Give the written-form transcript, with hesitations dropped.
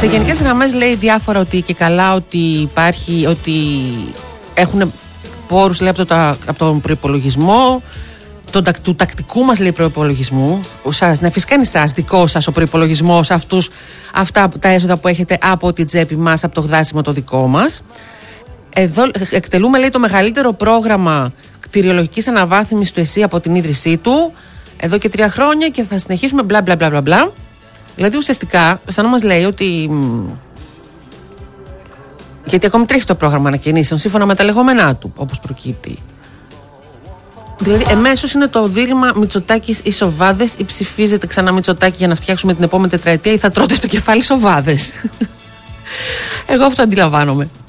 Σε γενικές γραμμές λέει διάφορα ότι και καλά ότι υπάρχει, ότι έχουν πόρους λέει από τον προϋπολογισμό, του τακτικού μας λέει προϋπολογισμού. Ναι, φυσικά είναι σας, δικό σας ο προϋπολογισμός, αυτά τα έσοδα που έχετε από την τσέπη μας, από το γδάσιμο το δικό μας. Εδώ εκτελούμε λέει το μεγαλύτερο πρόγραμμα κτηριολογικής αναβάθμισης του ΕΣΥ από την ίδρυσή του εδώ και 3 χρόνια και θα συνεχίσουμε μπλα μπλα μπλα μπλα. Δηλαδή ουσιαστικά σαν να μας λέει ότι, γιατί ακόμη τρέχει το πρόγραμμα ανακαινήσεων σύμφωνα με τα λεγόμενά του, όπως προκύπτει. Δηλαδή εμέσως είναι το δίλημμα Μητσοτάκης ή Σοβάδες, ή ψηφίζετε ξανά Μητσοτάκη για να φτιάξουμε την επόμενη τετραετία, ή θα τρώτε στο κεφάλι Σοβάδες. Εγώ αυτό αντιλαμβάνομαι.